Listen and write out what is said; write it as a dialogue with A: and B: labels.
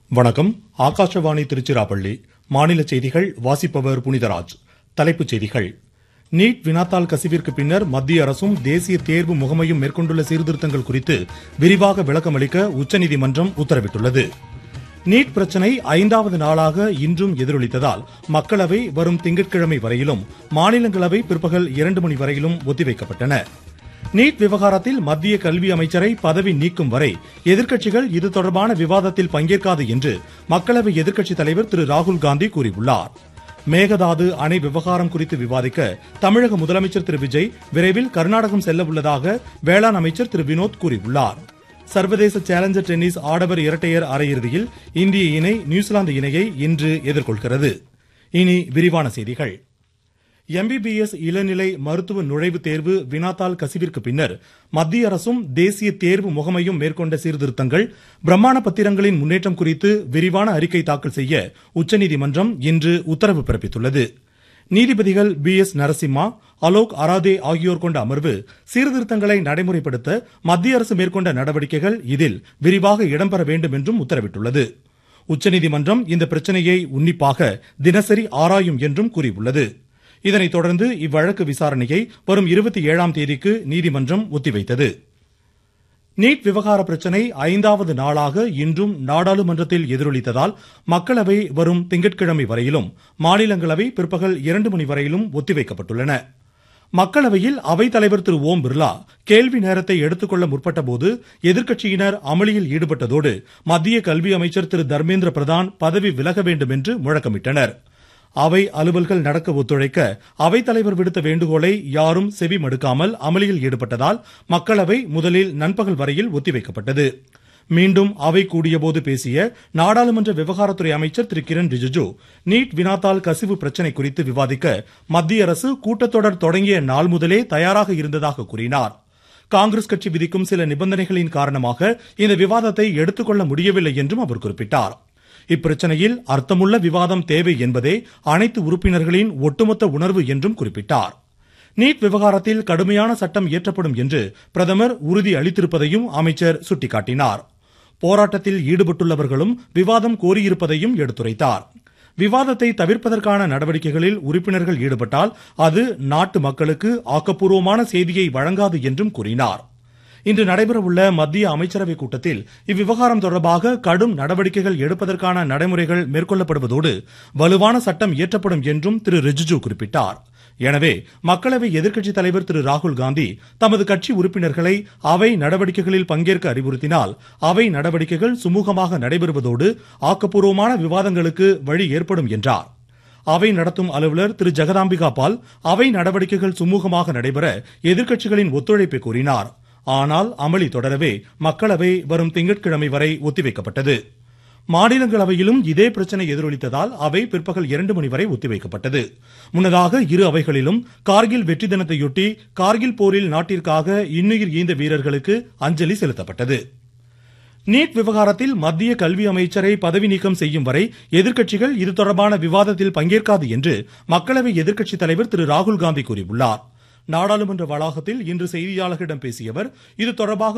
A: வணக்கம். ஆகாஷவாணி திருச்சிராப்பள்ளி. மாநில செய்திகள் வாசிப்பவர் புனிதராஜ். தலைப்புச் செய்திகள். நீட் வினாத்தாள் கசிவிற்கு பின்னர் மத்திய அரசும் தேசிய தேர்வு முகமையும் மேற்கொண்டுள்ள சீர்திருத்தங்கள் குறித்து விரிவாக விளக்கமளிக்க உச்சநீதிமன்றம் உத்தரவிட்டுள்ளது. நீட் பிரச்சினை 5வது நாளாக இன்றும் எதிரொலித்ததால் மக்களவை வரும் திங்கட்கிழமை வரையிலும், மாநிலங்களவை பிற்பகல் 2 மணி வரையிலும் ஒத்திவைக்கப்பட்டன. நீட் விவகாரத்தில் மத்திய கல்வி அமைச்சரை பதவி நீக்கும் வரை எதிர்க்கட்சிகள் இது தொடர்பான விவாதத்தில் பங்கேற்காது என்று மக்களவை எதிர்க்கட்சித் தலைவர் திரு ராகுல் காந்தி கூறியுள்ளார். மேகதாது அணை விவகாரம் குறித்து விவாதிக்க தமிழக முதலமைச்சர் திரு விஜய் விரைவில் கர்நாடகம் செல்ல உள்ளதாக வேளாண் அமைச்சர் திரு வினோத் கூறியுள்ளார். சர்வதேச சேலஞ்சர் டென்னிஸ் ஆடவர் இரட்டையர் அரையிறுதியில் இந்திய இணை நியூசிலாந்து இணையை இன்று எதிர்கொள்கிறது. இனி விரிவான செய்திகள். MBBS இளநிலை மருத்துவ நுழைவுத் தேர்வு வினாத்தாள் கசிவிற்கு பின்னர் மத்திய அரசும் தேசிய தேர்வு முகமையும் மேற்கொண்ட சீர்திருத்தங்கள், பிரமாண பத்திரங்களின் முன்னேற்றம் குறித்து விரிவான அறிக்கை தாக்கல் செய்ய உச்சநீதிமன்றம் இன்று உத்தரவு பிறப்பித்துள்ளது. நீதிபதிகள் BS நரசிம்மா, அலோக் அராதே ஆகியோர் கொண்ட அமர்வு சீர்திருத்தங்களை நடைமுறைப்படுத்த மத்திய அரசு மேற்கொண்ட நடவடிக்கைகள் இதில் விரிவாக இடம்பெற வேண்டும் என்றும் உத்தரவிட்டுள்ளது. உச்சநீதிமன்றம் இந்த பிரச்சனையை உன்னிப்பாக தினசரி ஆராயும் என்றும் கூறியுள்ளது. இதனைத் தொடர்ந்து இவ்வழக்கு விசாரணையை வரும் 27ஆம் தேதிக்கு நீதிமன்றம் ஒத்திவைத்தது. நீட் விவகார பிரச்சினை 5வது நாளாக இன்றும் நாடாளுமன்றத்தில் எதிரொலித்ததால் மக்களவை வரும் திங்கட்கிழமை வரையிலும், மாநிலங்களவை பிற்பகல் 2 மணி வரையிலும் ஒத்திவைக்கப்பட்டுள்ளன. மக்களவையில் அவைத்தலைவர் திரு ஓம் பிர்லா கேள்வி நேரத்தை எடுத்துக்கொள்ள முற்பட்டபோது எதிர்க்கட்சியினர் அமளியில் ஈடுபட்டதோடு மத்திய கல்வி அமைச்சர் திரு தர்மேந்திர பிரதான் பதவி விலக வேண்டும் என்று முழக்கமிட்டனர். அவை அலுவல்கள் நடக்க ஒத்துழைக்க அவைத்தலைவர் விடுத்த வேண்டுகோளை யாரும் செவி மடுக்காமல் அமளியில் ஈடுபட்டதால் மக்களவை முதலில் நண்பகல் வரையில் ஒத்திவைக்கப்பட்டது. மீண்டும் அவை கூடியபோது பேசிய நாடாளுமன்ற விவகாரத்துறை அமைச்சர் திரு கிரண் ரிஜிஜு, நீட் வினாத்தாள் கசிவு பிரச்சினை குறித்து விவாதிக்க மத்திய அரசு கூட்டத்தொடர் தொடங்கிய நாள் முதலே தயாராக இருந்ததாக கூறினார். காங்கிரஸ் கட்சி விதிக்கும் சில நிபந்தனைகளின் காரணமாக இந்த விவாதத்தை எடுத்துக்கொள்ள முடியவில்லை என்றும் அவர் குறிப்பிட்டார். இப்பிரச்சனையில் அர்த்தமுள்ள விவாதம் தேவை என்பதே அனைத்து உறுப்பினர்களின் ஒட்டுமொத்த உணர்வு என்றும் குறிப்பிட்டார். நீட் விவகாரத்தில் கடுமையான சட்டம் இயற்றப்படும் என்று பிரதமர் உறுதி அளித்திருப்பதையும் அமைச்சர் சுட்டிக்காட்டினார். போராட்டத்தில் ஈடுபட்டுள்ளவர்களும் விவாதம் கோரியிருப்பதையும் எடுத்துரைத்தார். விவாதத்தை தவிர்ப்பதற்கான நடவடிக்கைகளில் உறுப்பினர்கள் ஈடுபட்டால் அது நாட்டு மக்களுக்கு ஆக்கப்பூர்வமான செய்தியை வழங்காது என்றும் கூறினார். இன்று நடைபெறவுள்ள மத்திய அமைச்சரவை கூட்டத்தில் இவ்விவகாரம் தொடர்பாக கடும் நடவடிக்கைகள் எடுப்பதற்கான நடைமுறைகள் மேற்கொள்ளப்படுவதோடு வலுவான சட்டம் இயற்றப்படும் என்றும் திரு ரிஜிஜு குறிப்பிட்டார். எனவே மக்களவை எதிர்க்கட்சித் தலைவர் திரு ராகுல் காந்தி தமது கட்சி உறுப்பினர்களை அவை நடவடிக்கைகளில் பங்கேற்க அறிவுறுத்தினால் அவை நடவடிக்கைகள் சுமூகமாக நடைபெறுவதோடு ஆக்கப்பூர்வமான விவாதங்களுக்கு வழி ஏற்படும் என்றார். அவை நடத்தும் அலுவலர் திரு ஜெகதாம்பிகா பால் அவை நடவடிக்கைகள் சுமூகமாக நடைபெற எதிர்க்கட்சிகளின் ஒத்துழைப்பை கோரினார். ஆனால் அமளி தொடரவே மக்களவை வரும் திங்கட்கிழமை வரை ஒத்திவைக்கப்பட்டது. மாநிலங்களவையிலும் இதே பிரச்சனை எதிரொலித்ததால் அவை பிற்பகல் 2 மணி வரை ஒத்திவைக்கப்பட்டது. முன்னதாக இரு அவைகளிலும் கார்கில் வெற்றி தினத்தையொட்டி கார்கில் போரில் நாட்டிற்காக இன்னுயிர் ஈந்த வீரர்களுக்கு அஞ்சலி செலுத்தப்பட்டது. நீட் விவகாரத்தில் மத்திய கல்வி அமைச்சரை பதவி நீக்கம் செய்யும் வரை எதிர்க்கட்சிகள் இது தொடர்பான விவாதத்தில் பங்கேற்காது என்று மக்களவை எதிர்க்கட்சித் தலைவர் திரு ராகுல் காந்தி கூறியுள்ளார். நாடாளுமன்ற வளாகத்தில் இன்று செய்தியாளர்களிடம் பேசிய அவர், இது தொடர்பாக